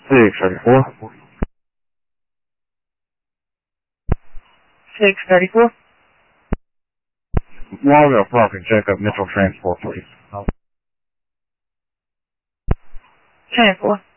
634. 634. Loggo parking checkup, Mitchell Transport, please. Transport.